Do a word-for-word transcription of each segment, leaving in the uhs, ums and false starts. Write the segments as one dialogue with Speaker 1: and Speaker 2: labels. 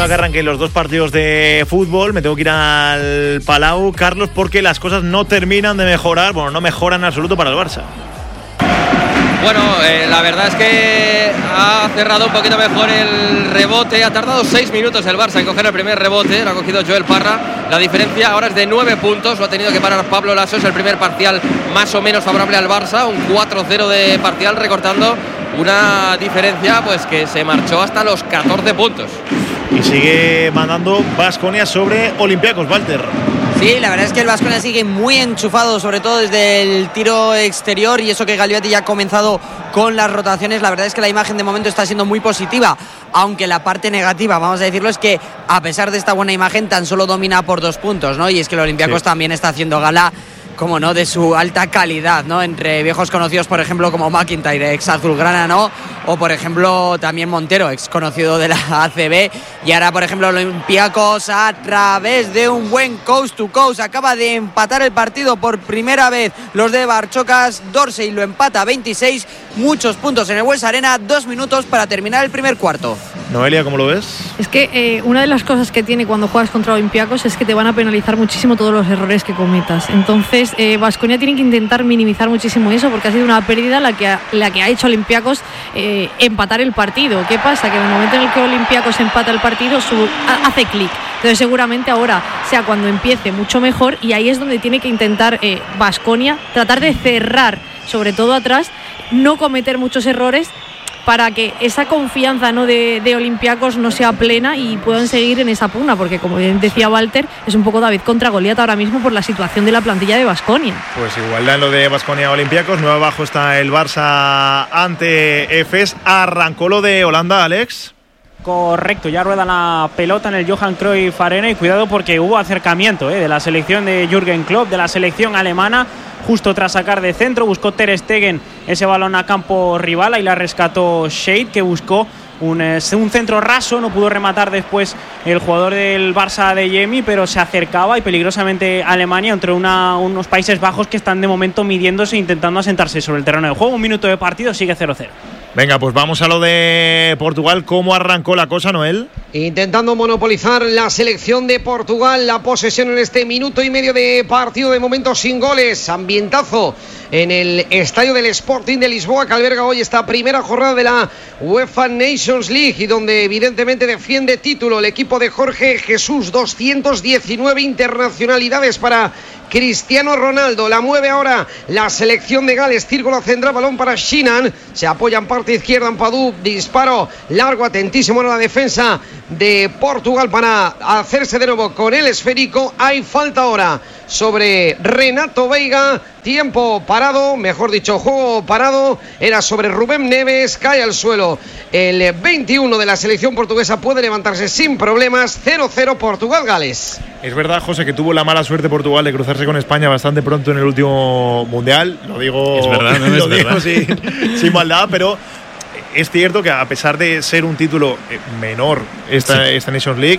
Speaker 1: a que arranquen los dos partidos de fútbol. Me tengo que ir al Palau, Carlos, porque las cosas no terminan de mejorar. Bueno, no mejoran en absoluto para el Barça.
Speaker 2: Bueno, eh, la verdad es que ha cerrado un poquito mejor el rebote. Ha tardado seis minutos el Barça en coger el primer rebote. Lo ha cogido Joel Parra. La diferencia ahora es de nueve puntos. Lo ha tenido que parar Pablo Laso. Es el primer parcial más o menos favorable al Barça. Un cuatro cero de parcial, recortando una diferencia pues que se marchó hasta los catorce puntos.
Speaker 1: Y sigue mandando Baskonia sobre Olympiacos, Walter.
Speaker 3: Sí, la verdad es que el Baskonia sigue muy enchufado, sobre todo desde el tiro exterior, y eso que Gagliotti ya ha comenzado con las rotaciones. La verdad es que la imagen de momento está siendo muy positiva, aunque la parte negativa, vamos a decirlo, es que a pesar de esta buena imagen tan solo domina por dos puntos, ¿no? Y es que el Olympiacos sí. también está haciendo gala, como no, de su alta calidad, ¿no? Entre viejos conocidos, por ejemplo, como McIntyre, ex azulgrana, ¿no? O, por ejemplo, también Montero, ex conocido de la A C B. Y ahora, por ejemplo, Olympiacos, a través de un buen coast to coast, acaba de empatar el partido por primera vez. Los de Barchocas, Dorsey lo empata a veintiséis. Muchos puntos en el Wells Arena, dos minutos para terminar el primer cuarto.
Speaker 1: Noelia, ¿cómo lo ves?
Speaker 4: Es que eh, una de las cosas que tiene cuando juegas contra Olympiacos es que te van a penalizar muchísimo todos los errores que cometas. Entonces, Baskonia eh, tiene que intentar minimizar muchísimo eso, porque ha sido una pérdida la que ha, la que ha hecho Olympiacos eh, empatar el partido. ¿Qué pasa? Que en el momento en el que Olympiacos empata el partido, su, ha, hace clic. Entonces, seguramente ahora sea cuando empiece mucho mejor, y ahí es donde tiene que intentar Baskonia eh, tratar de cerrar, sobre todo atrás, no cometer muchos errores, para que esa confianza, ¿no?, de, de Olympiacos no sea plena y puedan seguir en esa pugna, porque como bien decía Walter, es un poco David contra Goliat ahora mismo por la situación de la plantilla de Baskonia.
Speaker 1: Pues igualdad en lo de Baskonia Olympiacos. Nueve abajo está el Barça ante Efes. Arrancó lo de Holanda, Alex.
Speaker 5: Correcto, ya rueda la pelota en el Johan Cruyff Arena, y cuidado porque hubo acercamiento eh, de la selección de Jürgen Klopp, de la selección alemana, justo tras sacar de centro. Buscó Ter Stegen ese balón a campo rival, y la rescató Shade, que buscó un, eh, un centro raso. No pudo rematar después el jugador del Barça de Yemi, pero se acercaba, y peligrosamente Alemania entre una, unos Países Bajos que están de momento midiéndose, intentando asentarse sobre el terreno de juego. Un minuto de partido, sigue cero cero.
Speaker 1: Venga, pues vamos a lo de Portugal. ¿Cómo arrancó la cosa, Noel?
Speaker 6: Intentando monopolizar la selección de Portugal la posesión en este minuto y medio de partido, de momento sin goles. Ambientazo en el estadio del Sporting de Lisboa, que alberga hoy esta primera jornada de la UEFA Nations League, y donde evidentemente defiende título el equipo de Jorge Jesús. Doscientas diecinueve internacionalidades para Cristiano Ronaldo. La mueve ahora la selección de Gales. Círculo central, balón para Shinan. Se apoya en parte izquierda en Padú. Disparo largo, atentísimo a la defensa de Portugal para hacerse de nuevo con el esférico. Hay falta ahora sobre Renato Veiga. Tiempo parado, mejor dicho, juego parado. Era sobre Rubén Neves. Cae al suelo el veintiuno de la selección portuguesa. Puede levantarse sin problemas. cero cero Portugal-Gales.
Speaker 1: Es verdad, José, que tuvo la mala suerte Portugal de cruzarse con España bastante pronto en el último Mundial. Lo digo,
Speaker 7: es verdad, no
Speaker 1: lo
Speaker 7: es
Speaker 1: digo
Speaker 7: verdad.
Speaker 1: Sin, sin maldad, pero es cierto que a pesar de ser un título menor esta, sí. esta Nations League,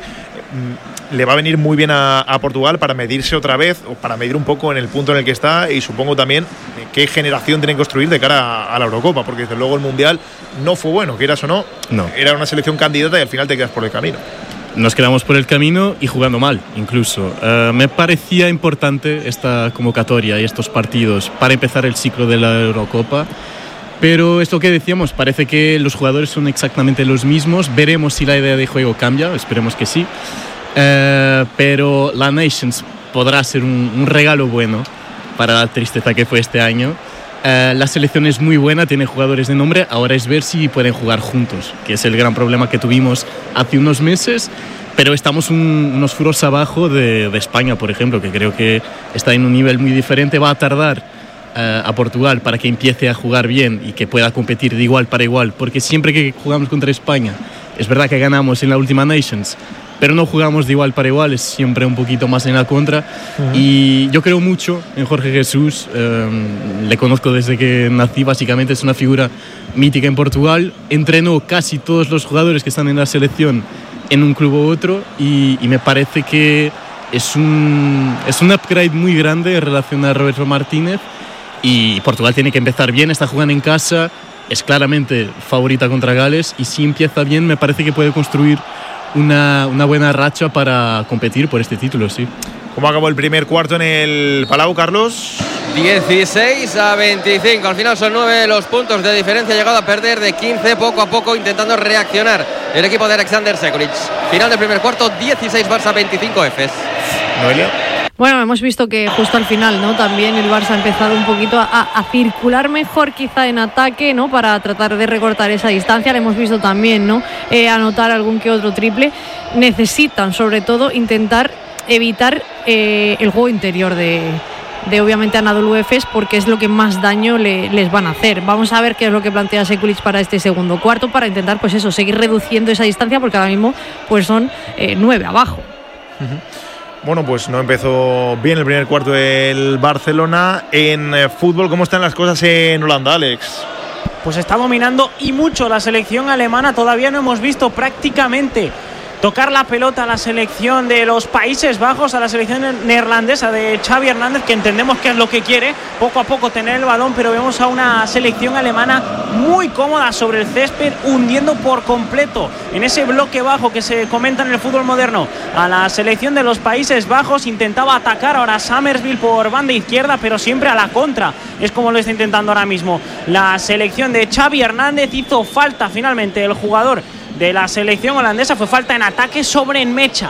Speaker 1: le va a venir muy bien a, a Portugal para medirse otra vez, o para medir un poco en el punto en el que está, y supongo también qué generación tienen que construir de cara a, a la Eurocopa, porque desde luego el Mundial no fue bueno, quieras o no,
Speaker 7: no.
Speaker 1: Era una selección candidata y al final te quedas por el camino.
Speaker 7: Nos quedamos por el camino y jugando mal, incluso. Uh, me parecía importante esta convocatoria y estos partidos para empezar el ciclo de la Eurocopa. Pero esto que decíamos, parece que los jugadores son exactamente los mismos. Veremos si la idea de juego cambia, esperemos que sí. Uh, pero la Nations podrá ser un, un regalo bueno para la tristeza que fue este año. Uh, la selección es muy buena, tiene jugadores de nombre. Ahora es ver si pueden jugar juntos, que es el gran problema que tuvimos hace unos meses. Pero estamos un, unos furos abajo de, de España, por ejemplo, que creo que está en un nivel muy diferente. Va a tardar uh, a Portugal para que empiece a jugar bien y que pueda competir de igual para igual, porque siempre que jugamos contra España, es verdad que ganamos en la última Nations, pero no jugamos de igual para igual, es siempre un poquito más en la contra. Uh-huh. Y yo creo mucho en Jorge Jesús, eh, le conozco desde que nací, básicamente es una figura mítica en Portugal. Entrenó casi todos los jugadores que están en la selección en un club u otro, y, y me parece que es un, es un upgrade muy grande en relación a Roberto Martínez, y Portugal tiene que empezar bien, está jugando en casa, es claramente favorita contra Gales, y si empieza bien me parece que puede construir una, una buena racha para competir por este título, sí.
Speaker 1: ¿Cómo acabó el primer cuarto en el Palau, Carlos?
Speaker 2: dieciséis a veinticinco. Al final son nueve los puntos de diferencia. Ha llegado a perder de quince poco a poco, intentando reaccionar el equipo de Alexander Sekulic. Final del primer cuarto, dieciséis Barça, veinticinco Efes.
Speaker 1: Noelia.
Speaker 4: Bueno, hemos visto que justo al final, ¿no? También el Barça ha empezado un poquito a, a circular mejor quizá en ataque, ¿no? Para tratar de recortar esa distancia. Le hemos visto también, ¿no? Eh, anotar algún que otro triple. Necesitan, sobre todo, intentar evitar eh, el juego interior de, de obviamente Anadolu Efes, porque es lo que más daño le, les van a hacer. Vamos a ver qué es lo que plantea Sekulic para este segundo cuarto, para intentar, pues eso, seguir reduciendo esa distancia, porque ahora mismo pues son eh, nueve abajo.
Speaker 1: Uh-huh. Bueno, pues no empezó bien el primer cuarto del Barcelona. En eh, fútbol, ¿cómo están las cosas en Holanda, Alex?
Speaker 5: Pues está dominando y mucho la selección alemana. Todavía no hemos visto prácticamente tocar la pelota a la selección de los Países Bajos, a la selección neerlandesa de Xavi Hernández, que entendemos que es lo que quiere, poco a poco tener el balón, pero vemos a una selección alemana muy cómoda sobre el césped, hundiendo por completo en ese bloque bajo que se comenta en el fútbol moderno a la selección de los Países Bajos. Intentaba atacar ahora Summersville por banda izquierda, pero siempre a la contra, es como lo está intentando ahora mismo la selección de Xavi Hernández. Hizo falta finalmente el jugador de la selección holandesa, fue falta en ataque sobre Nmecha.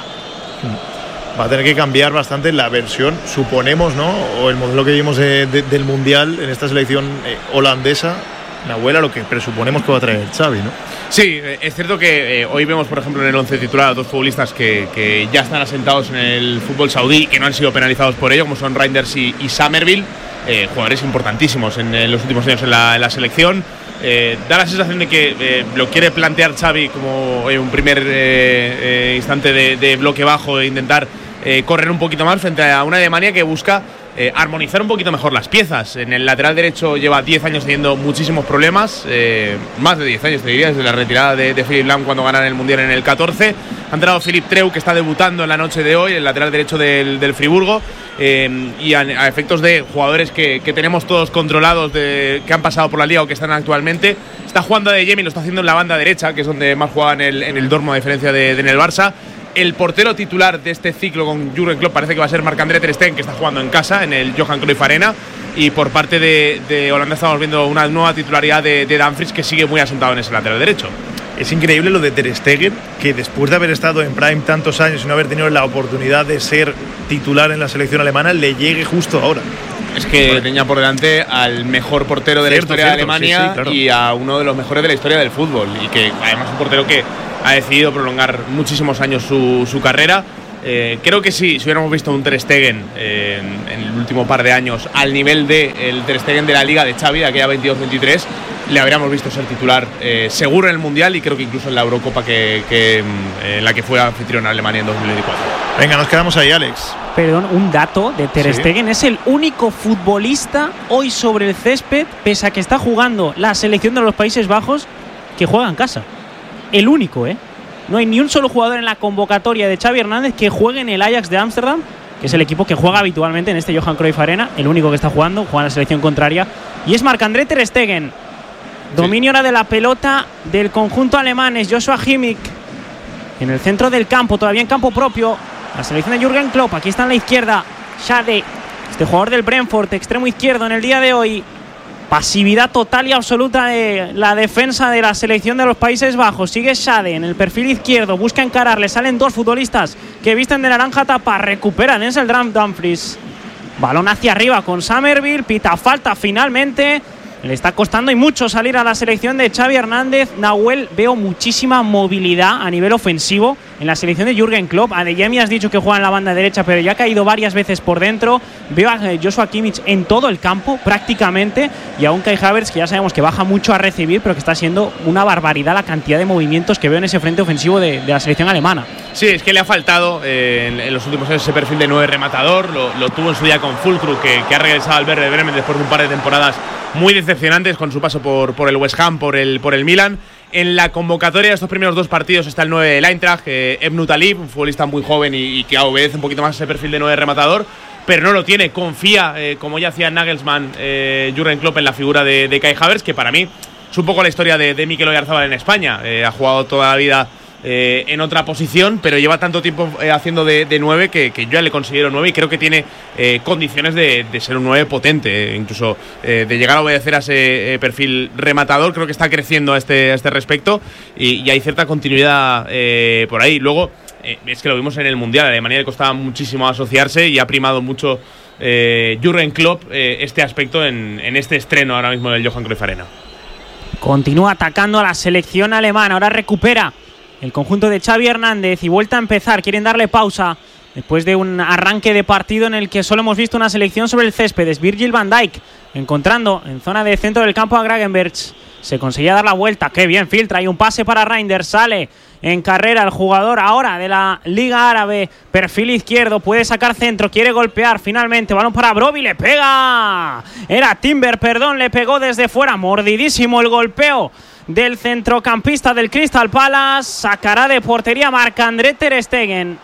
Speaker 1: Va a tener que cambiar bastante la versión, suponemos, ¿no? O el modelo que vimos de, de, del Mundial en esta selección eh, holandesa, Nahuel, lo que presuponemos que va a traer Xavi, ¿no?
Speaker 8: Sí, es cierto que eh, hoy vemos, por ejemplo, en el once titular a dos futbolistas que, que ya están asentados en el fútbol saudí y que no han sido penalizados por ello, como son Reinders y, y Summerville, eh, jugadores importantísimos en, en los últimos años en la, en la selección. Eh, da la sensación de que eh, lo quiere plantear Xavi como eh, un primer eh, eh, instante de, de bloque bajo e intentar eh, correr un poquito más frente a una Alemania que busca eh, armonizar un poquito mejor las piezas. En el lateral derecho lleva diez años teniendo muchísimos problemas, eh, más de diez años te diría, desde la retirada de, de Philipp Lahm cuando ganan el Mundial en el catorce. Ha entrado Philipp Treu, que está debutando en la noche de hoy, el lateral derecho del, del Friburgo. Eh, y a, a efectos de jugadores que, que tenemos todos controlados, de, que han pasado por la liga o que están actualmente, está jugando de Jemi, lo está haciendo en la banda derecha, que es donde más juega en el, en el Dortmund, a diferencia de, de en el Barça. El portero titular de este ciclo con Jürgen Klopp parece que va a ser Marc-André ter Stegen, que está jugando en casa en el Johan Cruyff Arena. Y por parte de, de Holanda estamos viendo una nueva titularidad de, de Dumfries, que sigue muy asentado en ese lateral derecho.
Speaker 1: Es increíble lo de ter Stegen, que después de haber estado en Prime tantos años y no haber tenido la oportunidad de ser titular en la selección alemana, le llegue justo ahora.
Speaker 8: Es que bueno, tenía por delante al mejor portero de cierto, la historia cierto, de Alemania, sí, sí, claro, y a uno de los mejores de la historia del fútbol. Y que además un portero que ha decidido prolongar muchísimos años su, su carrera. Eh, creo que sí, si hubiéramos visto un ter Stegen eh, en, en el último par de años al nivel del de ter Stegen de la Liga de Xavi, de aquella veintidós veintitrés, le habríamos visto ser titular eh, seguro en el Mundial y creo que incluso en la Eurocopa que, que, en la que fue anfitrión a Alemania en dos mil veinticuatro.
Speaker 1: Venga, nos quedamos ahí, Alex.
Speaker 5: Perdón, un dato de ter Stegen, ¿sí? Es el único futbolista hoy sobre el césped, pese a que está jugando la selección de los Países Bajos, que juega en casa. El único, ¿eh? No hay ni un solo jugador en la convocatoria de Xavi Hernández que juegue en el Ajax de Ámsterdam, que es el equipo que juega habitualmente en este Johan Cruyff Arena. El único que está jugando, juega en la selección contraria, y es Marc-André ter Stegen. Dominio ahora de la pelota del conjunto alemán, es Joshua Kimmich en el centro del campo, todavía en campo propio. La selección de Jürgen Klopp, aquí está en la izquierda Schade, este jugador del Brentford, extremo izquierdo en el día de hoy. Pasividad total y absoluta de la defensa de la selección de los Países Bajos. Sigue Schade en el perfil izquierdo, busca encarar, le salen dos futbolistas que visten de naranja tapa, recuperan, es el Dumfries. Balón hacia arriba con Summerville, pita falta finalmente. Le está costando y mucho salir a la selección de Xavi Hernández. Nahuel, veo muchísima movilidad a nivel ofensivo en la selección de Jürgen Klopp. Adeyemi has dicho que juega en la banda derecha, pero ya ha caído varias veces por dentro. Veo a Joshua Kimmich en todo el campo prácticamente, y a un Kai Havertz que ya sabemos que baja mucho a recibir, pero que está siendo una barbaridad la cantidad de movimientos que veo en ese frente ofensivo de, de la selección alemana.
Speaker 8: Sí, es que le ha faltado eh, en, en los últimos años ese perfil de nueve rematador. Lo, lo tuvo en su día con Füllkrug, que, que ha regresado al Werder Bremen después de un par de temporadas muy decepcionantes con su paso por, por el West Ham, por el, por el Milan. En la convocatoria de estos primeros dos partidos está el nueve del Eintracht, eh, Ebnu Talib, un futbolista muy joven y, y que obedece un poquito más ese perfil de nueve rematador, pero no lo tiene. Confía, eh, como ya hacía Nagelsmann, eh, Jürgen Klopp, en la figura de, de Kai Havertz, que para mí es un poco la historia de, de Mikel Oyarzabal en España. Eh, ha jugado toda la vida eh, en otra posición, pero lleva tanto tiempo eh, haciendo de, de nueve que, que yo ya le considero nueve y creo que tiene eh, condiciones de, de ser un nueve potente, eh, incluso eh, de llegar a obedecer a ese eh, perfil rematador. Creo que está creciendo a este, a este respecto y, y hay cierta continuidad eh, por ahí. Luego, eh, es que lo vimos en el Mundial, a Alemania le costaba muchísimo asociarse y ha primado mucho eh, Jürgen Klopp eh, este aspecto en, en este estreno ahora mismo del Johan Cruyff Arena.
Speaker 5: Continúa atacando a la selección alemana, ahora recupera el conjunto de Xavi Hernández y vuelta a empezar, quieren darle pausa después de un arranque de partido en el que solo hemos visto una selección sobre el césped. Es Virgil van Dijk encontrando en zona de centro del campo a Gravenberch, se conseguía dar la vuelta, qué bien filtra, hay un pase para Reinders, sale en carrera el jugador ahora de la Liga Árabe, perfil izquierdo, puede sacar centro, quiere golpear finalmente, balón para Brobbey, le pega, era Timber, perdón, le pegó desde fuera, mordidísimo el golpeo del centrocampista del Crystal Palace, sacará de portería Marc-André ter Stegen.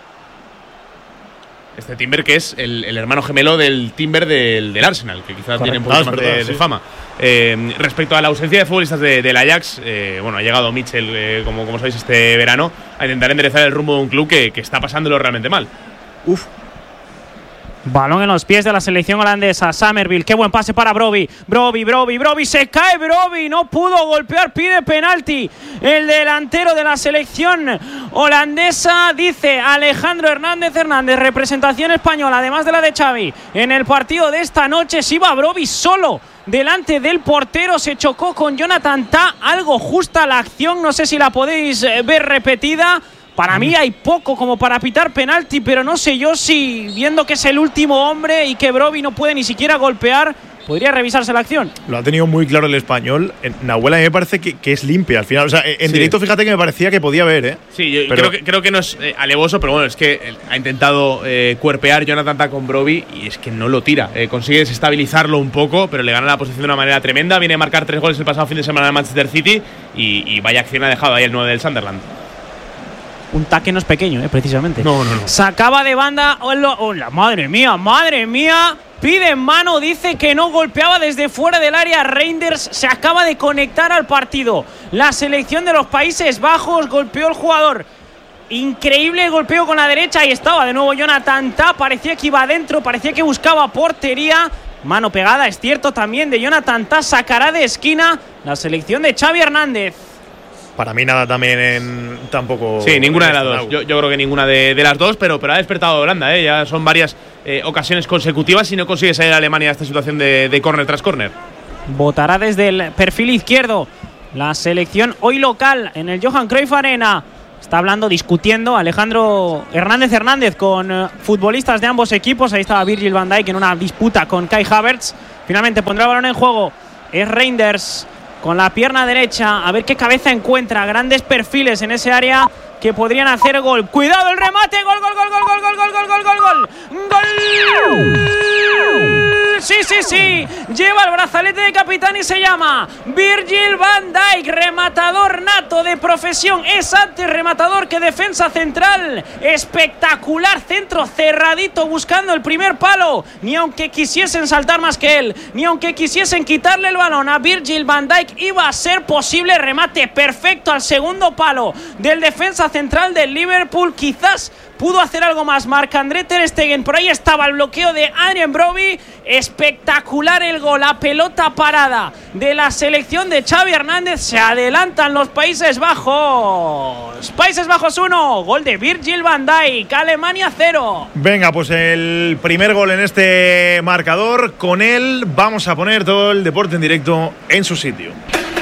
Speaker 8: Este Timber que es el, el hermano gemelo del Timber del, del Arsenal, que quizás tiene un poco
Speaker 1: ah,
Speaker 8: más
Speaker 1: verdad,
Speaker 8: de,
Speaker 1: sí.
Speaker 8: de fama. Eh, respecto a la ausencia de futbolistas de, del Ajax, eh, bueno, ha llegado Mitchell, eh, como, como sabéis, este verano, a intentar enderezar el rumbo de un club que, que está pasándolo realmente mal.
Speaker 5: Uf. Balón en los pies de la selección holandesa. Summerville, qué buen pase para Brobbey. Brobbey, Brobbey, Brobbey, se cae Brobbey. No pudo golpear, pide penalti. El delantero de la selección holandesa, dice Alejandro Hernández Hernández, representación española, además de la de Xavi. En el partido de esta noche se iba Brobbey solo delante del portero, se chocó con Jonathan Tah. Algo justa la acción, no sé si la podéis ver repetida. Para mí hay poco como para pitar penalti, pero no sé yo si, viendo que es el último hombre y que Brobbey no puede ni siquiera golpear, podría revisarse la acción.
Speaker 1: Lo ha tenido muy claro el español. En Nahuel a mí me parece que, que es limpia al final. O sea, en
Speaker 8: Sí.
Speaker 1: directo fíjate que me parecía que podía haber, ¿eh?
Speaker 8: Sí, yo
Speaker 1: Pero-
Speaker 8: creo, que, creo que no es eh, alevoso, pero bueno, es que eh, ha intentado eh, cuerpear Jonathan Tah con Brobbey y es que no lo tira. Eh, consigue desestabilizarlo un poco, pero le gana la posición de una manera tremenda. Viene a marcar tres goles el pasado fin de semana en Manchester City y, y vaya acción ha dejado ahí el nueve del Sunderland.
Speaker 5: Un taque no es pequeño, eh, precisamente.
Speaker 8: No, no, no.
Speaker 5: Sacaba de banda. Hola, hola, madre mía, madre mía. Pide en mano, dice que no golpeaba desde fuera del área. Reinders se acaba de conectar al partido. La selección de los Países Bajos golpeó el jugador. Increíble golpeo con la derecha. Ahí estaba de nuevo Jonathan Tah. Parecía que iba adentro, parecía que buscaba portería. Mano pegada, es cierto, también de Jonathan Tah. Sacará de esquina la selección de Xavi Hernández.
Speaker 1: Para mí nada también en, tampoco.
Speaker 8: Sí, ninguna de las
Speaker 1: en
Speaker 8: dos. Yo, yo creo que ninguna de, de las dos, pero, pero ha despertado Holanda, ¿eh? Ya son varias eh, ocasiones consecutivas y no consigue salir a Alemania a esta situación de, de córner tras córner.
Speaker 5: Votará desde el perfil izquierdo la selección hoy local en el Johan Cruyff Arena. Está hablando, discutiendo Alejandro Hernández Hernández con uh, futbolistas de ambos equipos. Ahí estaba Virgil van Dijk en una disputa con Kai Havertz. Finalmente pondrá el balón en juego. Es Reinders con la pierna derecha. A ver qué cabeza encuentra. Grandes perfiles en ese área que podrían hacer gol. Cuidado el remate. Gol, gol, gol, gol, gol, gol, gol, gol, gol, gol, gol. Gol. Sí, sí, sí. Lleva el brazalete de capitán y se llama Virgil van Dijk, rematador nato de profesión. Es antes rematador que defensa central. Espectacular centro cerradito buscando el primer palo. Ni aunque quisiesen saltar más que él, ni aunque quisiesen quitarle el balón a Virgil van Dijk, iba a ser posible. Remate perfecto al segundo palo del defensa central del Liverpool. Quizás pudo hacer algo más Marc-André ter Stegen. Por ahí estaba el bloqueo de Adrien Brobbey. Espectacular el gol. La pelota parada de la selección de Xavi Hernández. Se adelantan los Países Bajos. Países Bajos uno. Gol de Virgil van Dijk. Alemania cero.
Speaker 1: Venga, pues el primer gol en este marcador. Con él vamos a poner todo el deporte en directo en su sitio.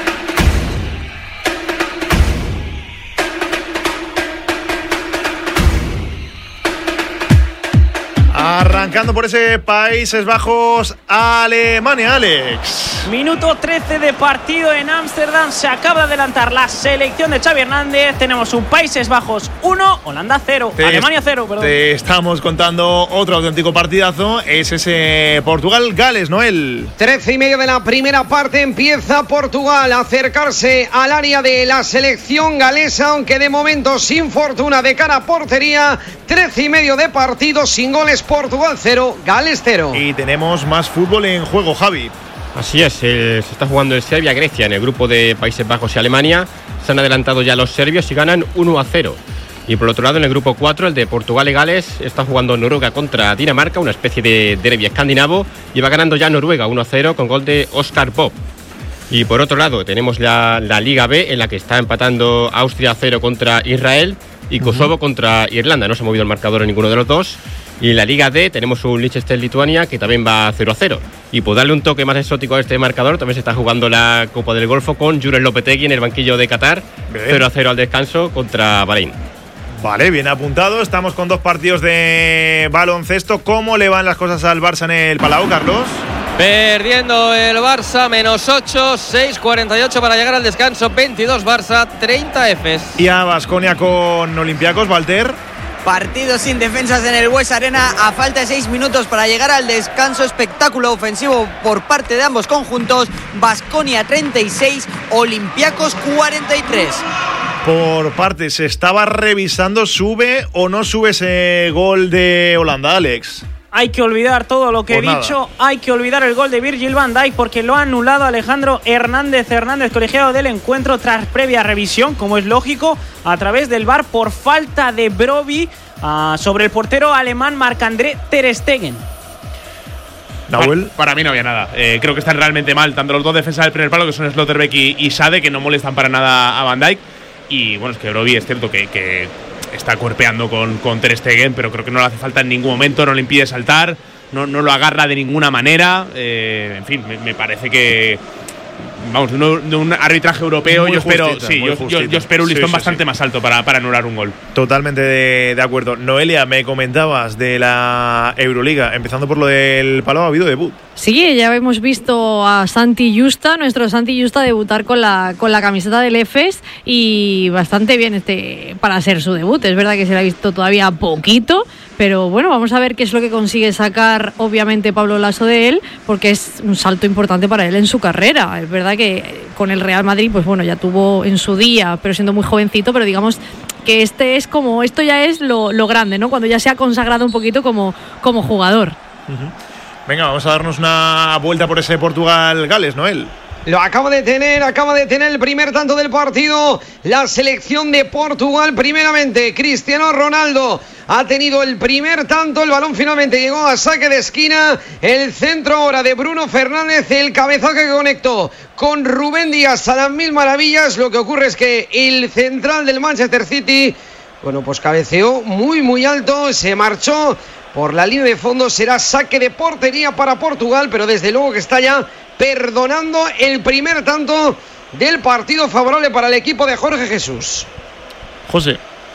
Speaker 1: Arrancando por ese Países Bajos, Alemania, Alex.
Speaker 5: Minuto trece de partido en Ámsterdam. Se acaba de adelantar la selección de Xavi Hernández. Tenemos un Países Bajos uno, Holanda cero,
Speaker 1: Te
Speaker 5: Alemania cero, perdón.
Speaker 1: Te estamos contando otro auténtico partidazo. Es ese Portugal-Gales, Noel.
Speaker 6: Trece y medio de la primera parte. Empieza Portugal a acercarse al área de la selección galesa, aunque de momento sin fortuna de cara a portería. Trece y medio de partido sin goles. Portugal cero, Gales cero.
Speaker 1: Y tenemos más fútbol en juego, Javi.
Speaker 9: Así es, eh, se está jugando en Serbia-Grecia en el grupo de Países Bajos y Alemania. Se han adelantado ya los serbios y ganan uno a cero. Y por otro lado, en el grupo cuatro, el de Portugal y Gales, está jugando Noruega contra Dinamarca, una especie de derbi escandinavo, y va ganando ya Noruega uno a cero con gol de Oscar Bob. Y por otro lado, tenemos la, la Liga B, en la que está empatando Austria a cero contra Israel y Kosovo uh-huh. contra Irlanda. No se ha movido el marcador en ninguno de los dos. Y en la Liga D tenemos un Liechtenstein-Lituania que también va cero a cero. Y por darle un toque más exótico a este marcador, también se está jugando la Copa del Golfo con Julen Lopetegui en el banquillo de Qatar. Bien. cero a cero al descanso contra Bahrein.
Speaker 1: Vale, bien apuntado. Estamos con dos partidos de baloncesto. ¿Cómo le van las cosas al Barça en el Palau, Carlos?
Speaker 2: Perdiendo el Barça, menos ocho, seis cuarenta y ocho para llegar al descanso. veintidós Barça, treinta Efes.
Speaker 1: Y a Baskonia con Olympiacos, Walter.
Speaker 3: Partido sin defensas en el Bues Arena a falta de seis minutos para llegar al descanso. Espectáculo ofensivo por parte de ambos conjuntos. Baskonia treinta y seis, Olympiacos cuarenta y tres.
Speaker 1: Por parte, se estaba revisando, ¿sube o no sube ese gol de Holanda, Alex?
Speaker 5: Hay que olvidar todo lo que
Speaker 1: pues
Speaker 5: he
Speaker 1: nada.
Speaker 5: dicho. Hay que olvidar el gol de Virgil van Dijk porque lo ha anulado Alejandro Hernández Hernández, colegiado del encuentro tras previa revisión, como es lógico, a través del V A R por falta de Brobbey uh, sobre el portero alemán Marc-André ter Stegen.
Speaker 8: Para, para mí no había nada. Eh, creo que están realmente mal, tanto los dos defensas del primer palo, que son Slotterbeck y, y Sade, que no molestan para nada a Van Dijk. Y bueno, es que Brobbey es cierto que, que está cuerpeando con, con Ter Stegen, pero creo que no le hace falta en ningún momento, no le impide saltar, no, no lo agarra de ninguna manera. Eh, en fin, me, me parece que vamos, de un, de un arbitraje europeo muy yo justita, espero sí, yo, yo, yo espero un listón sí, sí, bastante sí. más alto para, para anular un gol.
Speaker 1: Totalmente de, de acuerdo. Noelia, me comentabas de la Euroliga, empezando por lo del Palau, ha habido debut.
Speaker 4: Sí, ya hemos visto a Santi Justa, nuestro Santi Justa, debutar con la, con la camiseta del Efes y bastante bien este para ser su debut. Es verdad que se le ha visto todavía poquito, pero bueno, vamos a ver qué es lo que consigue sacar obviamente Pablo Laso de él, porque es un salto importante para él en su carrera. Es verdad que con el Real Madrid, pues bueno, ya tuvo en su día, pero siendo muy jovencito, pero digamos que este es como, esto ya es lo, lo grande, ¿no? Cuando ya se ha consagrado un poquito como, como jugador.
Speaker 1: Uh-huh. Venga, vamos a darnos una vuelta por ese Portugal-Gales, Noel.
Speaker 6: Lo acaba de tener, acaba de tener el primer tanto del partido la selección de Portugal. Primeramente, Cristiano Ronaldo ha tenido el primer tanto. El balón finalmente llegó a saque de esquina. El centro ahora de Bruno Fernández. El cabezazo que conectó con Rubén Díaz a las mil maravillas. Lo que ocurre es que el central del Manchester City, bueno, pues cabeceó muy, muy alto. Se marchó por la línea de fondo. Será saque de portería para Portugal, pero desde luego que está ya perdonando el primer tanto del partido favorable para el equipo de Jorge Jesús.
Speaker 7: José,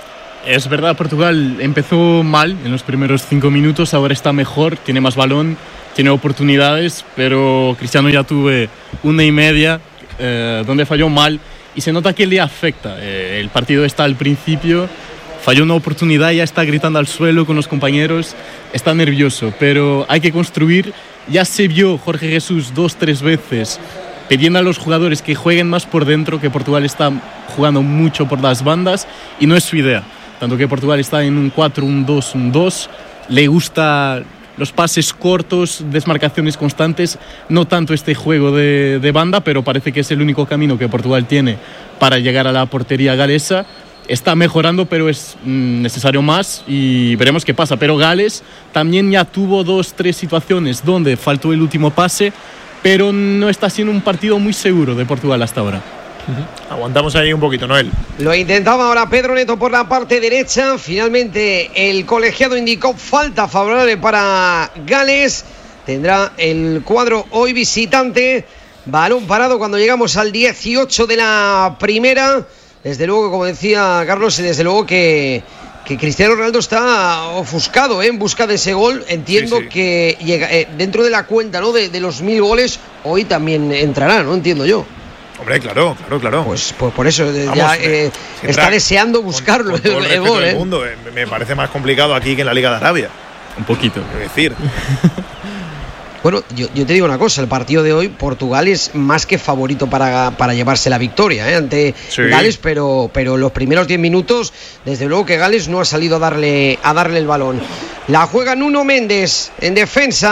Speaker 7: es verdad, Portugal empezó mal en los primeros cinco minutos, ahora está mejor, tiene más balón, tiene oportunidades, pero Cristiano ya tuve una y media eh, donde falló mal y se nota que le afecta. Eh, el partido está al principio, falló una oportunidad, ya está gritando al suelo con los compañeros, está nervioso, pero hay que construir. Ya se vio Jorge Jesús dos, tres veces pidiendo a los jugadores que jueguen más por dentro, que Portugal está jugando mucho por las bandas y no es su idea. Tanto que Portugal está en un cuatro, un dos, un dos, le gusta los pases cortos, desmarcaciones constantes, no tanto este juego de, de banda, pero parece que es el único camino que Portugal tiene para llegar a la portería galesa. Está mejorando, pero es mm, necesario más y veremos qué pasa. Pero Gales también ya tuvo dos, tres situaciones donde faltó el último pase, pero no está siendo un partido muy seguro de Portugal hasta ahora.
Speaker 1: Uh-huh. Aguantamos ahí un poquito, Noel.
Speaker 6: Lo intentaba ahora Pedro Neto por la parte derecha. Finalmente el colegiado indicó falta favorable para Gales. Tendrá el cuadro hoy visitante. Balón parado cuando llegamos al dieciocho de la primera. Desde luego, como decía Carlos, desde luego que, que Cristiano Ronaldo está ofuscado, ¿eh? En busca de ese gol. Entiendo sí, sí. que llega eh, dentro de la cuenta, ¿no? de, de los mil goles, hoy también entrará, ¿no? Entiendo yo.
Speaker 1: Hombre, claro, claro, claro.
Speaker 6: Pues, pues por eso Vamos, ya eh, está deseando buscarlo
Speaker 1: con, con todo el,
Speaker 6: el gol.
Speaker 1: Del
Speaker 6: ¿eh?
Speaker 1: mundo. Me parece más complicado aquí que en la Liga de Arabia.
Speaker 7: Un poquito.
Speaker 1: Es decir.
Speaker 6: Bueno, yo, yo te digo una cosa, el partido de hoy, Portugal es más que favorito para, para llevarse la victoria ¿eh? ante sí. Gales, pero, pero los primeros diez minutos, desde luego que Gales no ha salido a darle, a darle el balón. La juega Nuno Méndez en defensa,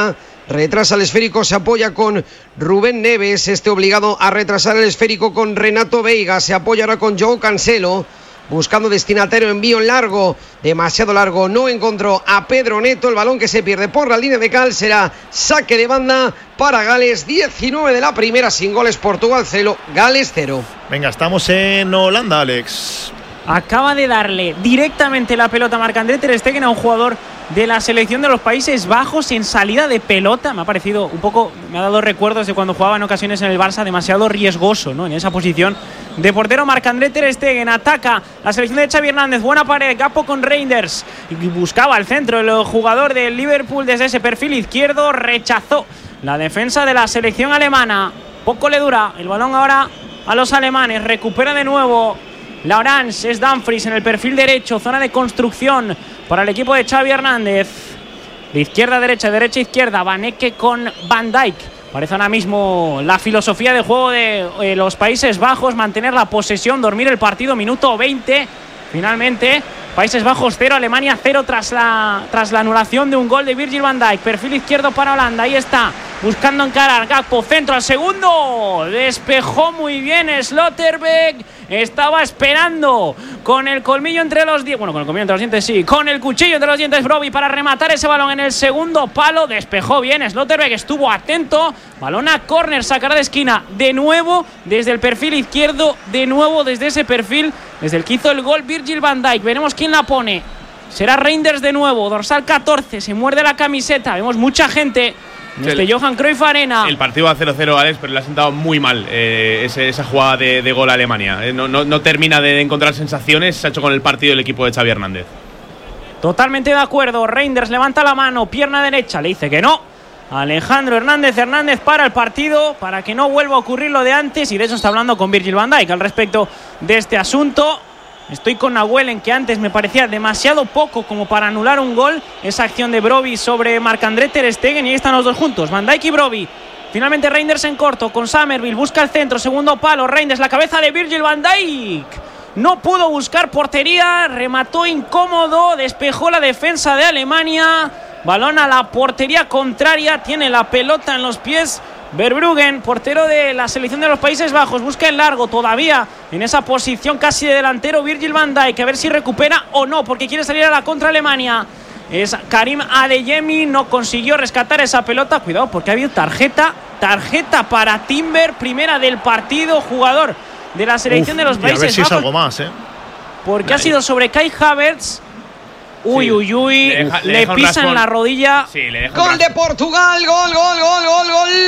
Speaker 6: retrasa el esférico, se apoya con Rubén Neves, este obligado a retrasar el esférico con Renato Veiga, se apoya ahora con Joao Cancelo, buscando destinatario, envío en largo, demasiado largo, no encontró a Pedro Neto, el balón que se pierde por la línea de cal, será saque de banda para Gales, diecinueve de la primera, sin goles, Portugal cero, Gales cero.
Speaker 1: Venga, estamos en Holanda, Alex.
Speaker 5: Acaba de darle directamente la pelota a Marc-André ter Stegen, a un jugador de la selección de los Países Bajos en salida de pelota. Me ha parecido un poco, me ha dado recuerdos de cuando jugaba en ocasiones en el Barça, demasiado riesgoso, ¿no?, en esa posición de portero. Marc-André ter Stegen ataca la selección de Xavi Hernández, buena pared, Gapo con Reinders, y buscaba el centro, el jugador del Liverpool desde ese perfil izquierdo, rechazó la defensa de la selección alemana, poco le dura el balón ahora a los alemanes, recupera de nuevo la Orange, es Dumfries en el perfil derecho, zona de construcción para el equipo de Xavi Hernández. De izquierda a derecha, derecha a izquierda, Van Ecke con Van Dijk. Parece ahora mismo la filosofía de juego de eh, los Países Bajos, mantener la posesión, dormir el partido, minuto veinte. Finalmente, Países Bajos cero, Alemania cero tras la, tras la anulación de un gol de Virgil van Dijk. Perfil izquierdo para Holanda, ahí está, buscando encarar, Gakpo, centro al segundo, despejó muy bien Slotterbeck, estaba esperando con el colmillo entre los dientes, bueno, con el colmillo entre los dientes sí, con el cuchillo entre los dientes Brobbey para rematar ese balón en el segundo palo, despejó bien Slotterbeck, estuvo atento, balón a córner, sacará de esquina, de nuevo desde el perfil izquierdo, de nuevo desde ese perfil, desde el que hizo el gol Virgil van Dijk. Veremos quién la pone, será Reinders de nuevo, dorsal catorce, se muerde la camiseta, vemos mucha gente en este el, Johan Cruyff Arena.
Speaker 8: El partido va cero cero, Alex, pero le ha sentado muy mal eh, ese, esa jugada de, de gol a Alemania. Eh, no, no, no termina de encontrar sensaciones, se ha hecho con el partido el equipo de Xavi Hernández.
Speaker 5: Totalmente de acuerdo, Reinders levanta la mano, pierna derecha, le dice que no. Alejandro Hernández Hernández para el partido, para que no vuelva a ocurrir lo de antes, y de eso está hablando con Virgil van Dijk al respecto de este asunto. Estoy con Nahuel en que antes me parecía demasiado poco como para anular un gol, esa acción de Brobbey sobre Marc-André ter Stegen, y ahí están los dos juntos, Van Dijk y Brobbey. Finalmente Reinders en corto con Summerville, busca el centro, segundo palo, Reinders, la cabeza de Virgil van Dijk, no pudo buscar portería, remató incómodo, despejó la defensa de Alemania, balón a la portería contraria, tiene la pelota en los pies Verbruggen, portero de la selección de los Países Bajos, busca el largo todavía en esa posición casi de delantero Virgil van Dijk, a ver si recupera o no, porque quiere salir a la contra Alemania. Es Karim Adeyemi, no consiguió rescatar esa pelota, cuidado porque ha habido tarjeta, tarjeta para Timber, primera del partido, jugador de la selección Uf, de los Países Bajos. A ver si
Speaker 1: Bajos, es algo más, ¿eh?
Speaker 5: Porque Ahí. ha sido sobre Kai Havertz. Uy, sí. uy, uy, le, deja, le, le pisan la rodilla.
Speaker 6: Sí, le gol de Portugal, gol, gol, gol, gol,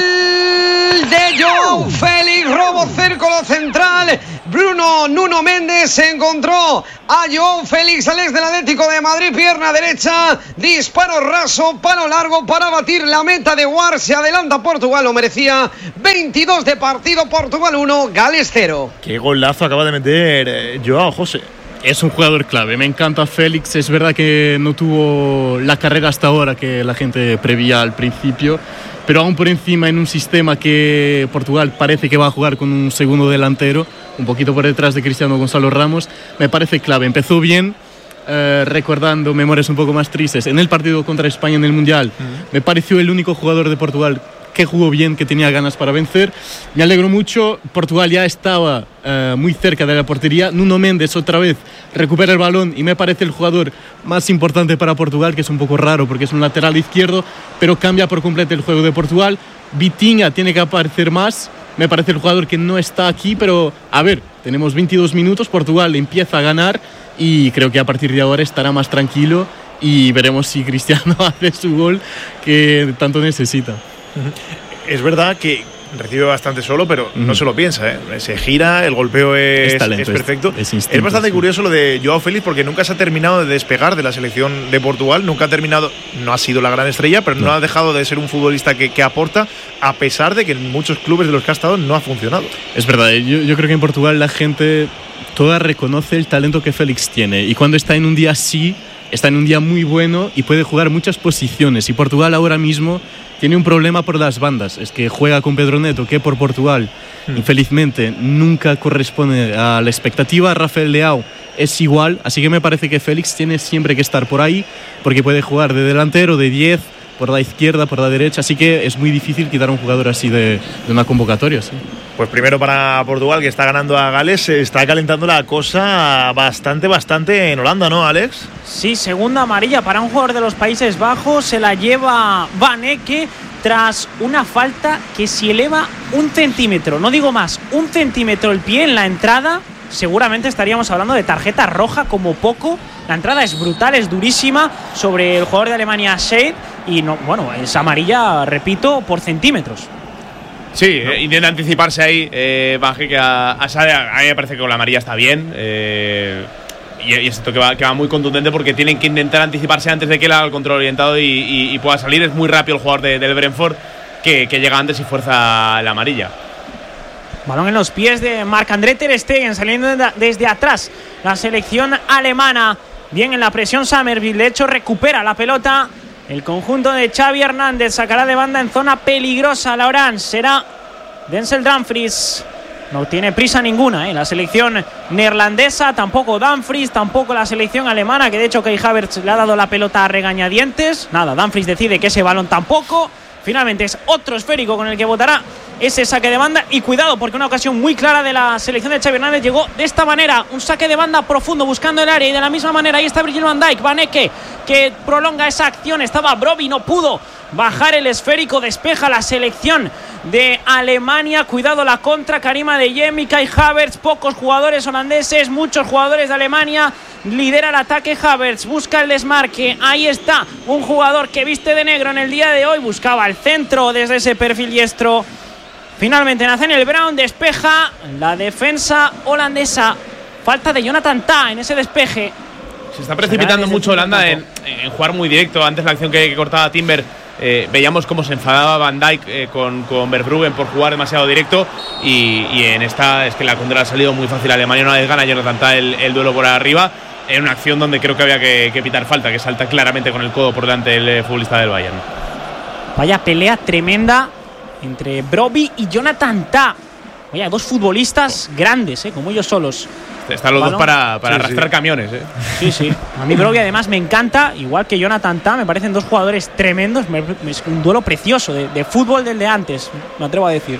Speaker 6: gol de Joao Félix, robo círculo central. Bruno Nuno Méndez se encontró a Joao Félix, al ex del Atlético de Madrid, pierna derecha, disparo raso, palo largo para batir la meta de War. Se adelanta Portugal, lo merecía. veintidós de partido, Portugal uno, Gales cero.
Speaker 1: Qué golazo acaba de meter eh, Joao, José.
Speaker 7: Es un jugador clave, me encanta Félix, es verdad que no tuvo la carrera hasta ahora que la gente prevía al principio, pero aún por encima en un sistema que Portugal parece que va a jugar con un segundo delantero, un poquito por detrás de Cristiano Gonzalo Ramos, me parece clave, empezó bien, eh, recordando memorias un poco más tristes, en el partido contra España en el Mundial, uh-huh. me pareció el único jugador de Portugal que jugó bien, que tenía ganas para vencer. Me alegro mucho, Portugal ya estaba uh, muy cerca de la portería. Nuno Méndez otra vez recupera el balón y me parece el jugador más importante para Portugal, que es un poco raro porque es un lateral izquierdo, pero cambia por completo el juego de Portugal. Vitinha tiene que aparecer más, me parece el jugador que no está aquí, pero a ver, tenemos veintidós minutos, Portugal empieza a ganar y creo que a partir de ahora estará más tranquilo y veremos si Cristiano hace su gol que tanto necesita.
Speaker 1: Es verdad que recibe bastante solo, pero uh-huh. no se lo piensa, ¿eh? Se gira, el golpeo es, es, talento, es perfecto. Es, es, instinto, es bastante sí. curioso lo de Joao Félix porque nunca se ha terminado de despegar de la selección de Portugal, nunca ha terminado, no ha sido la gran estrella, pero no, no ha dejado de ser un futbolista que, que aporta, a pesar de que en muchos clubes de los que ha estado no ha funcionado.
Speaker 7: Es verdad, yo, yo creo que en Portugal la gente toda reconoce el talento que Félix tiene y cuando está en un día así, está en un día muy bueno y puede jugar muchas posiciones, y Portugal ahora mismo tiene un problema por las bandas, es que juega con Pedro Neto, que por Portugal, hmm. infelizmente, nunca corresponde a la expectativa. Rafael Leao es igual, así que me parece que Félix tiene siempre que estar por ahí, porque puede jugar de delantero, de diez, por la izquierda, por la derecha, así que es muy difícil quitar a un jugador así de, de una convocatoria. ¿Sí?
Speaker 1: Pues primero para Portugal, que está ganando a Gales, se está calentando la cosa bastante, bastante en Holanda, ¿no, Alex?
Speaker 5: Sí, segunda amarilla para un jugador de los Países Bajos, se la lleva Van Ecke tras una falta que si eleva un centímetro, no digo más, un centímetro el pie en la entrada, seguramente estaríamos hablando de tarjeta roja como poco. La entrada es brutal, es durísima sobre el jugador de Alemania, Scheid, y no, bueno, es amarilla, repito, por centímetros.
Speaker 8: Sí, ¿no? eh, intenta anticiparse ahí, eh, Baje, que a, a Sade, a mí me parece que con la amarilla está bien. Eh, y, y es esto que va, que va muy contundente porque tienen que intentar anticiparse antes de que él haga el control orientado y, y, y pueda salir. Es muy rápido el jugador de, del Brentford que, que llega antes y fuerza la amarilla.
Speaker 5: Balón en los pies de Marc-André ter Stegen, saliendo desde atrás la selección alemana. Bien en la presión Summerville, de hecho recupera la pelota el conjunto de Xavi Hernández, sacará de banda en zona peligrosa la Orange, será Denzel Dumfries. No tiene prisa ninguna, ¿eh? La selección neerlandesa, tampoco Dumfries, tampoco la selección alemana, que de hecho Kai Havertz le ha dado la pelota a regañadientes. Nada, Dumfries decide que ese balón tampoco. Finalmente es otro esférico con el que votará ese saque de banda. Y cuidado, porque una ocasión muy clara de la selección de Xavi Hernández llegó de esta manera. Un saque de banda profundo buscando el área. Y de la misma manera ahí está Virgil van Dijk. Van Ecke, que prolonga esa acción. Estaba Brobbey, no pudo bajar el esférico. Despeja la selección de Alemania. Cuidado la contra. Karim Adeyemi, Kai Havertz. Pocos jugadores holandeses, muchos jugadores de Alemania. Lidera el ataque Havertz, busca el desmarque. Ahí está un jugador que viste de negro en el día de hoy. Buscaba el centro desde ese perfil diestro. Finalmente Nathaniel Brown despeja la defensa holandesa. Falta de Jonathan Tah en ese despeje.
Speaker 8: Se está precipitando mucho Holanda en, en jugar muy directo. Antes la acción que, que cortaba Timber, eh, veíamos cómo se enfadaba Van Dijk eh, con, con Verbruggen por jugar demasiado directo. Y, y en esta es que la contra ha salido muy fácil a Alemania. Una vez gana Jonathan Tah el, el duelo por arriba, en una acción donde creo que había que, que pitar falta, que salta claramente con el codo por delante el eh, futbolista del Bayern.
Speaker 5: Vaya pelea tremenda entre Brobbey y Jonathan Tah. Oye, dos futbolistas grandes, ¿eh? Como ellos solos.
Speaker 8: Están los
Speaker 5: Balón.
Speaker 8: dos para, para
Speaker 1: Sí,
Speaker 8: arrastrar
Speaker 1: sí.
Speaker 8: camiones, ¿eh?
Speaker 5: Sí, sí. A mí Brobbey además me encanta, igual que Jonathan Tah. Me parecen dos jugadores tremendos. Me- Es un duelo precioso de, de fútbol del de antes, me atrevo a decir.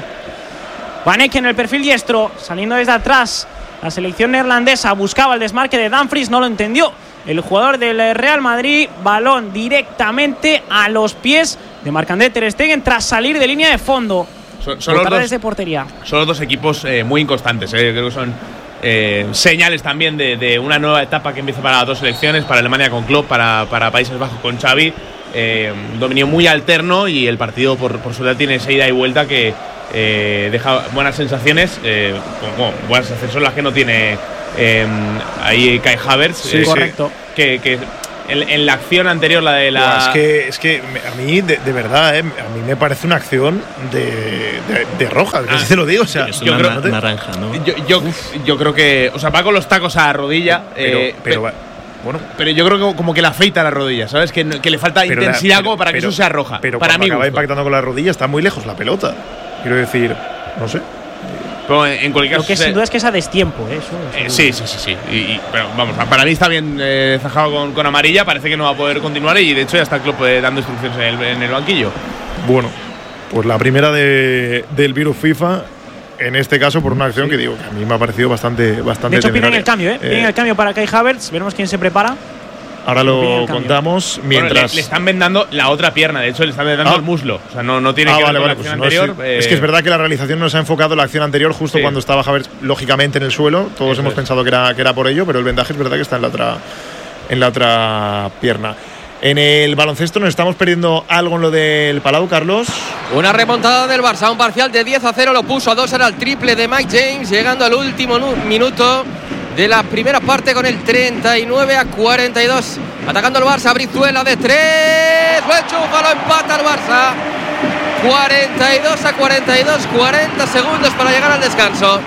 Speaker 5: Van Ecke en el perfil diestro, saliendo desde atrás. La selección neerlandesa buscaba el desmarque de Dumfries, no lo entendió el jugador del Real Madrid. Balón directamente a los pies de Marc-André ter Stegen tras salir de línea de fondo.
Speaker 8: Son, son los
Speaker 5: Botada
Speaker 8: dos,
Speaker 5: desde portería.
Speaker 8: son los dos equipos eh, muy inconstantes, eh. Creo que son eh, señales también de, de una nueva etapa que empieza para las dos selecciones, para Alemania con Klopp, para, para Países Bajos con Xavi. Eh, un dominio muy alterno y el partido por, por su lado tiene esa ida y vuelta que eh, deja buenas sensaciones. Eh, como, bueno, buenas sensaciones son las que no tiene eh, ahí Kai Havertz.
Speaker 5: Sí,
Speaker 8: eh,
Speaker 5: correcto.
Speaker 8: Que, que en, en la acción anterior, la de la.
Speaker 1: Buah, es que, es que me- a mí, de, de verdad, eh, a mí me parece una acción de, de, de roja, que
Speaker 8: Ah,
Speaker 1: sí te lo digo. O sea,
Speaker 7: Es
Speaker 8: yo
Speaker 7: una
Speaker 8: creo-
Speaker 7: na-
Speaker 1: no te-
Speaker 7: naranja, ¿no?
Speaker 8: Yo, yo, yo creo que. O sea, va con los tacos a la rodilla.
Speaker 1: pero,
Speaker 8: eh,
Speaker 1: pero,
Speaker 8: pe-
Speaker 1: va- bueno,
Speaker 8: pero yo creo que como que le afeita la rodilla, ¿sabes? Que, no- que le falta
Speaker 1: pero la-
Speaker 8: intensidad
Speaker 1: pero-
Speaker 8: como para que
Speaker 1: pero-
Speaker 8: eso sea roja.
Speaker 1: Pero
Speaker 8: para
Speaker 1: cuando
Speaker 8: mí,
Speaker 1: acaba impactando con la rodilla está muy lejos la pelota. Quiero decir, no sé.
Speaker 8: Pero en cualquier
Speaker 5: Lo
Speaker 8: caso.
Speaker 5: que
Speaker 8: se-
Speaker 5: sin duda es que es a destiempo, ¿eh? Eso,
Speaker 8: eh,
Speaker 5: seguro.
Speaker 8: sí, sí, sí, sí. Y, y- pero vamos, para mí está bien eh, zajado con, con amarilla. Parece que no va a poder continuar y de hecho ya está Klopp eh, dando instrucciones en el, en el banquillo.
Speaker 1: Bueno, pues la primera de, del virus FIFA, en este caso por una acción que digo que a mí me ha parecido bastante, bastante
Speaker 5: De hecho, piden el cambio,
Speaker 1: temeraria.
Speaker 5: ¿eh? Piden el cambio para Kai Havertz. Veremos quién se prepara.
Speaker 1: Ahora
Speaker 5: piden
Speaker 1: lo
Speaker 5: el cambio.
Speaker 1: contamos
Speaker 8: Bueno,
Speaker 1: mientras.
Speaker 8: le, le están vendando la otra pierna, de hecho le están vendando
Speaker 1: Ah.
Speaker 8: el muslo. O sea, no, no tiene
Speaker 1: Ah,
Speaker 8: que
Speaker 1: vale,
Speaker 8: ver
Speaker 1: vale,
Speaker 8: con
Speaker 1: pues
Speaker 8: la
Speaker 1: no,
Speaker 8: acción
Speaker 1: sí.
Speaker 8: anterior.
Speaker 1: Es que es verdad que la realización nos ha enfocado en la acción anterior justo
Speaker 8: Sí.
Speaker 1: cuando estaba Havertz lógicamente en el suelo. Todos
Speaker 8: Eso
Speaker 1: hemos
Speaker 8: es.
Speaker 1: pensado que era, que era por ello, pero el vendaje es verdad que está en la otra, en la otra pierna. En el baloncesto nos estamos perdiendo algo en lo del Palau, Carlos.
Speaker 2: Una remontada del Barça, un parcial de diez a cero, lo puso a dos, era el triple de Mike James, llegando al último nu- minuto de la primera parte con el treinta y nueve a cuarenta y dos. Atacando el Barça, Brizuela de tres, lo enchufa, lo empata el Barça. cuarenta y dos a cuarenta y dos, cuarenta segundos para llegar al descanso.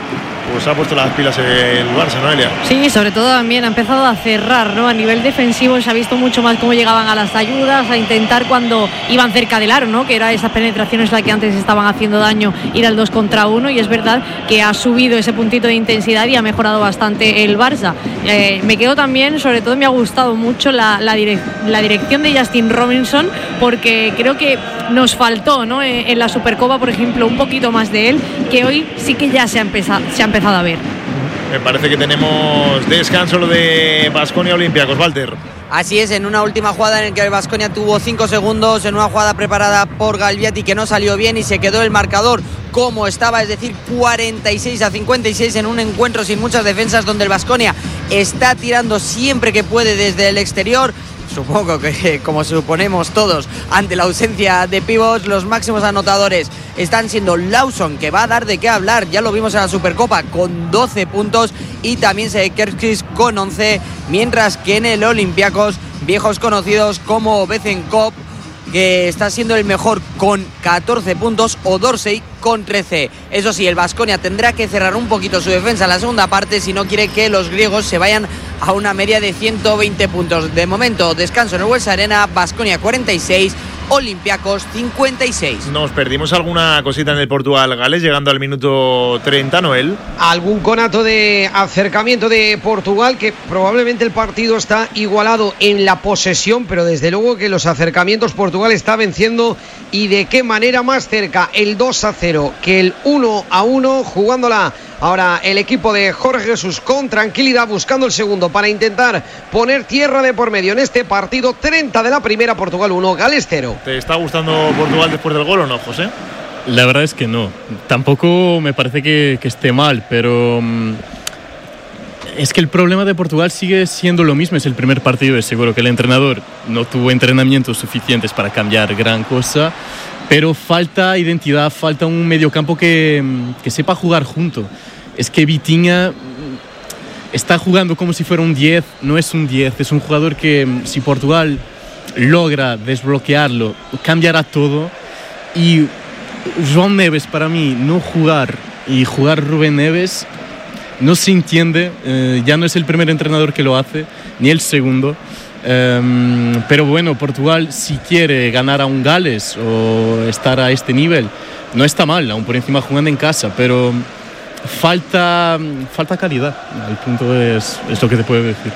Speaker 1: pues ha puesto las pilas el Barça, ¿no, Elia?
Speaker 4: Sí, sobre todo también ha empezado a cerrar, ¿no? A nivel defensivo se ha visto mucho más cómo llegaban a las ayudas, a intentar cuando iban cerca del aro, ¿no? Que era esas penetraciones las que antes estaban haciendo daño, ir al dos contra uno, y es verdad que ha subido ese puntito de intensidad y ha mejorado bastante el Barça. Eh, me quedo también, sobre todo me ha gustado mucho la, la, direc- la dirección de Justin Robinson, porque creo que nos faltó, ¿no? En, en la Supercopa, por ejemplo, un poquito más de él, que hoy sí que ya se ha empezado, se ha empezado a ver.
Speaker 1: Me parece que tenemos descanso lo de Baskonia Olympiacos, Walter.
Speaker 3: Así es, en una última jugada en la que el Baskonia tuvo cinco segundos, en una jugada preparada por Galviati que no salió bien y se quedó el marcador como estaba, es decir, cuarenta y seis a cincuenta y seis en un encuentro sin muchas defensas, donde el Baskonia está tirando siempre que puede desde el exterior. Supongo que, como suponemos todos, ante la ausencia de pivots, los máximos anotadores están siendo Lawson, que va a dar de qué hablar, ya lo vimos en la Supercopa, con doce puntos, y también Sekerskis con once, mientras que en el Olympiacos, viejos conocidos como Bezenkov, que está siendo el mejor con catorce puntos, o Dorsey con trece. Eso sí, el Baskonia tendrá que cerrar un poquito su defensa en la segunda parte si no quiere que los griegos se vayan a una media de ciento veinte puntos. De momento, descanso en el Wells Arena, Baskonia cuarenta y seis, Olympiacos cincuenta y seis.
Speaker 1: Nos perdimos alguna cosita en el Portugal-Gales llegando al minuto treinta, Noel.
Speaker 6: Algún conato de acercamiento de Portugal, que probablemente el partido está igualado en la posesión, pero desde luego que los acercamientos Portugal está venciendo, y de qué manera. Más cerca el dos a cero que el uno a uno, jugándola ahora el equipo de Jorge Jesús con tranquilidad, buscando el segundo para intentar poner tierra de por medio en este partido. Treinta de la primera, Portugal uno, Gales cero.
Speaker 1: ¿Te está gustando Portugal después del gol o no, José?
Speaker 7: La verdad es que no. Tampoco me parece que, que esté mal, pero um, es que el problema de Portugal sigue siendo lo mismo. Es el primer partido, es seguro que el entrenador no tuvo entrenamientos suficientes para cambiar gran cosa, pero falta identidad, falta un mediocampo que, que sepa jugar junto. Es que Vitinha está jugando como si fuera un diez, no es un diez, es un jugador que, si Portugal logra desbloquearlo, cambiará todo. Y João Neves, para mí, no jugar y jugar Rubén Neves no se entiende. Eh, ya no es el primer entrenador que lo hace, ni el segundo. Um, pero bueno, Portugal, si quiere ganar a un Gales o estar a este nivel, no está mal, aún por encima jugando en casa, pero falta, falta calidad. El punto es, es lo que te puedo decir.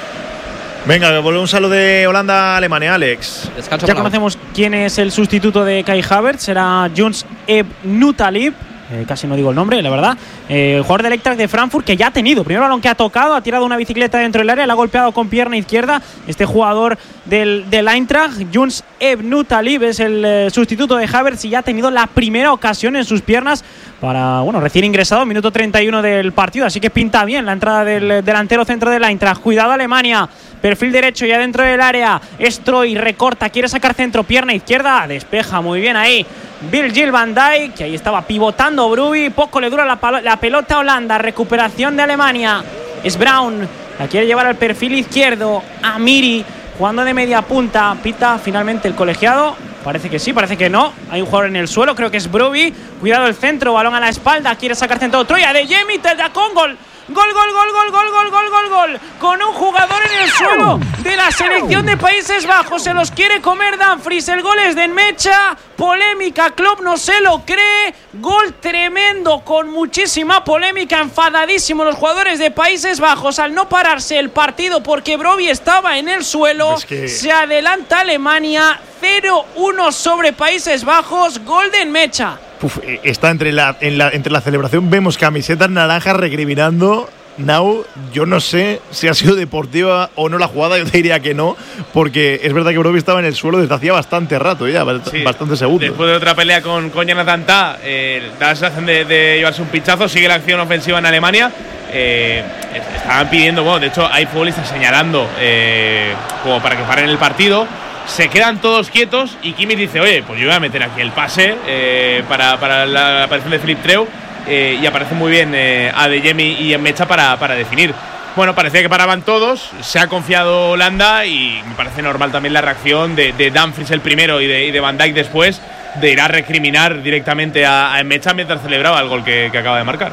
Speaker 1: Venga, volvemos a lo de Holanda-Alemania, Alex.
Speaker 2: Descanso
Speaker 5: ya
Speaker 2: para...
Speaker 5: conocemos quién es el sustituto de Kai Havertz, será Younes Ebnutalib. Eh, casi no digo el nombre, la verdad. Eh, jugador del Eintracht de Frankfurt, que ya ha tenido primer balón que ha tocado, ha tirado una bicicleta dentro del área, la ha golpeado con pierna izquierda. Este jugador del, del Eintracht, Younes Ebnutalib, es el eh, sustituto de Havertz, y ya ha tenido la primera ocasión en sus piernas para, bueno, recién ingresado, minuto treinta y uno del partido. Así que pinta bien la entrada del delantero centro del Eintracht. Cuidado Alemania, perfil derecho ya dentro del área. Stroy recorta, quiere sacar centro, pierna izquierda, despeja muy bien ahí Virgil van Dijk, que ahí estaba pivotando Bruby. Poco le dura la, la pelota a Holanda. Recuperación de Alemania. Es Brown, la quiere llevar al perfil izquierdo. Amiri jugando de media punta. Pita finalmente el colegiado. Parece que sí, parece que no. Hay un jugador en el suelo, creo que es Bruby. Cuidado el centro, balón a la espalda. Quiere sacar centro. Troya de Jamie, te da con gol. Gol, gol, gol, gol, gol, gol, gol, gol, gol. Con un jugador en el suelo de la selección de Países Bajos. Se los quiere comer Dumfries. El gol es de Nmecha. Polémica, Klopp no se lo cree. Gol tremendo, con muchísima polémica. Enfadadísimos los jugadores de Países Bajos al no pararse el partido porque Broby estaba en el suelo. Es que... Se adelanta Alemania. cero uno sobre Países Bajos. Gol de Nmecha.
Speaker 1: Uf, está entre la, en la, entre la celebración, vemos camisetas naranjas recriminando. Now, yo no sé si ha sido deportiva o no la jugada, yo te diría que no, porque es verdad que Broby estaba en el suelo desde hacía bastante rato ya, sí, bastante segundos.
Speaker 8: Después de otra pelea con, con Jonathan Tah, eh, da la sensación de, de llevarse un pinchazo. Sigue la acción ofensiva en Alemania. Eh, estaban pidiendo, bueno, de hecho hay futbolistas señalando eh, como para que paren el partido. Se quedan todos quietos y Kimmich dice, oye, pues yo voy a meter aquí el pase eh, para, para la aparición de Philipp Treu, eh, y aparece muy bien eh, Adeyemi y Nmecha para, para definir. Bueno, parecía que paraban todos, se ha confiado Holanda y me parece normal también la reacción de, de Dumfries el primero y de, y de Van Dijk después, de ir a recriminar directamente a, a Nmecha mientras celebraba el gol que, que acaba de marcar.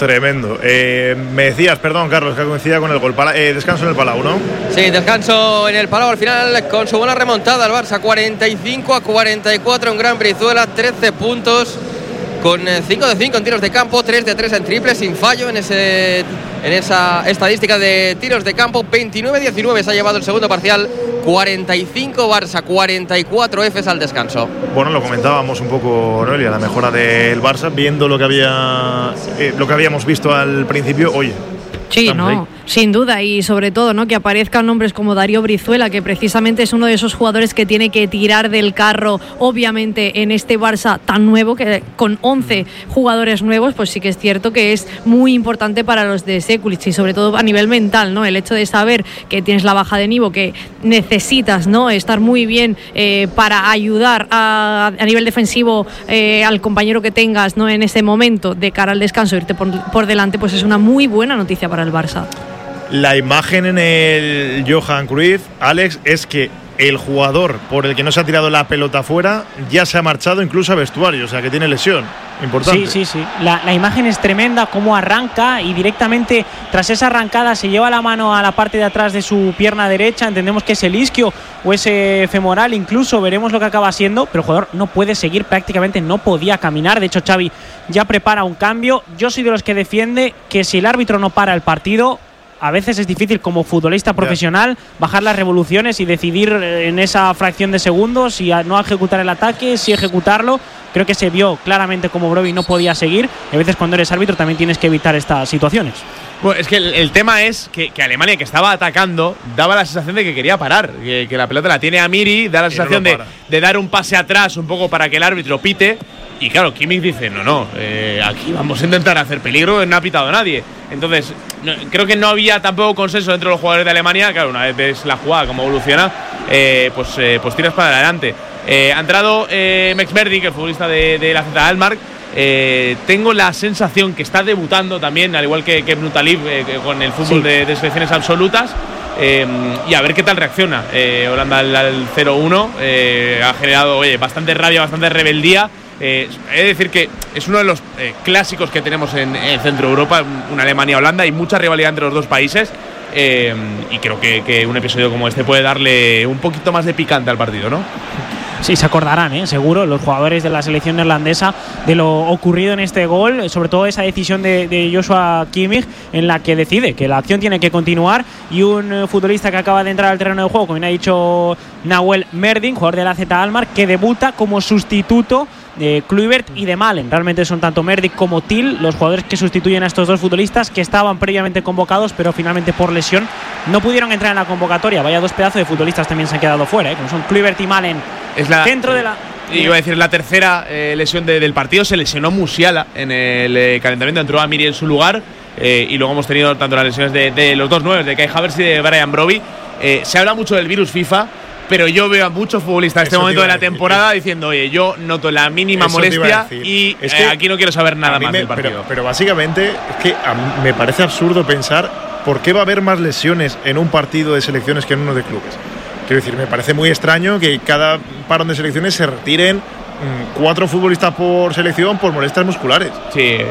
Speaker 1: Tremendo. Eh, me decías, perdón, Carlos, que coincidía con el gol. Pala, eh, descanso en el Palau, ¿no?
Speaker 2: Sí, descanso en el Palau al final con su buena remontada al Barça, cuarenta y cinco a cuarenta y cuatro en Gran Brizuela, trece puntos con cinco de cinco en tiros de campo, tres de tres en triples sin fallo en ese en esa estadística de tiros de campo. Veintinueve diecinueve se ha llevado el segundo parcial, cuarenta y cinco Barça, cuarenta y cuatro Efes al descanso.
Speaker 1: Bueno, lo comentábamos un poco, Noelia, la mejora del Barça, viendo lo que había eh, lo que habíamos visto al principio. Oye,
Speaker 4: sí, no, ahí. Sin duda, y sobre todo, ¿no?, que aparezcan nombres como Darío Brizuela, que precisamente es uno de esos jugadores que tiene que tirar del carro, obviamente, en este Barça tan nuevo, que con once jugadores nuevos, pues sí que es cierto que es muy importante para los de Sekulic, y sobre todo a nivel mental, ¿no? El hecho de saber que tienes la baja de Nivo, que necesitas, ¿no?, estar muy bien eh, para ayudar a, a nivel defensivo eh, al compañero que tengas, ¿no?, en ese momento de cara al descanso, irte por, por delante, pues es una muy buena noticia para el Barça.
Speaker 1: La imagen en el Johan Cruyff, Alex, es que el jugador por el que no se ha tirado la pelota fuera ya se ha marchado incluso a vestuario, o sea que tiene lesión importante.
Speaker 5: Sí, sí, sí. La, la imagen es tremenda, cómo arranca y directamente tras esa arrancada se lleva la mano a la parte de atrás de su pierna derecha. Entendemos que es el isquio o ese femoral, incluso veremos lo que acaba siendo, pero el jugador no puede seguir, prácticamente no podía caminar. De hecho, Xavi ya prepara un cambio. Yo soy de los que defiende que si el árbitro no para el partido, a veces es difícil como futbolista profesional bajar las revoluciones y decidir en esa fracción de segundos si no ejecutar el ataque, si ejecutarlo. Creo que se vio claramente como Broby no podía seguir. Y a veces cuando eres árbitro también tienes que evitar estas situaciones.
Speaker 8: Bueno, es que el, el tema es que, que Alemania, que estaba atacando, daba la sensación de que quería parar, que, que la pelota la tiene Amiri, da la sensación no de, de dar un pase atrás un poco para que el árbitro pite. Y claro, Kimmich dice, no, no, eh, aquí vamos a intentar hacer peligro, no ha pitado nadie. Entonces, no, creo que no había tampoco consenso dentro de los jugadores de Alemania. Claro, una vez ves la jugada, cómo evoluciona, eh, pues, eh, pues tiras para adelante. Eh, ha entrado eh, Max Verdi, el futbolista de, de la Z Alkmaar. Eh, tengo la sensación que está debutando también, al igual que, que Nutalib, eh, que con el fútbol sí. de, de selecciones absolutas. Eh, y a ver qué tal reacciona. eh, Holanda al, al cero uno eh, ha generado oye, bastante rabia, bastante rebeldía. Eh, he de decir que es uno de los eh, clásicos que tenemos en, en Centro Europa, una Alemania-Holanda, hay mucha rivalidad entre los dos países. Eh, y creo que, que un episodio como este puede darle un poquito más de picante al partido, ¿no?
Speaker 5: Sí, se acordarán, ¿eh? seguro, los jugadores de la selección neerlandesa de lo ocurrido en este gol, sobre todo esa decisión de, de Joshua Kimmich en la que decide que la acción tiene que continuar, y un uh, futbolista que acaba de entrar al terreno de juego, como bien ha dicho Nahuel Merdin, jugador de la Z Alkmaar, que debuta como sustituto de Kluivert y de Malen. Realmente son tanto Merdin como Til los jugadores que sustituyen a estos dos futbolistas que estaban previamente convocados, pero finalmente por lesión no pudieron entrar en la convocatoria. Vaya dos pedazos de futbolistas también se han quedado fuera, ¿eh? Como son Kluivert y Malen.
Speaker 8: Es la,
Speaker 5: dentro de la…
Speaker 8: Iba a decir, la tercera eh, lesión de, del partido. Se lesionó Musiala en el eh, calentamiento, entró Amiri en su lugar, eh, y luego hemos tenido tanto las lesiones de, de los dos nueve, de Kai Havertz y de Brian Broby. Eh, se habla mucho del virus FIFA, pero yo veo a muchos futbolistas en este momento de la temporada decir, diciendo, oye, yo noto la mínima Eso molestia y es que eh, aquí no quiero saber nada más me, del partido.
Speaker 1: Pero, pero básicamente es que a mí me parece absurdo pensar por qué va a haber más lesiones en un partido de selecciones que en uno de clubes. Quiero decir, me parece muy extraño que cada parón de selecciones se retiren mmm, cuatro futbolistas por selección por molestias musculares.
Speaker 8: Sí,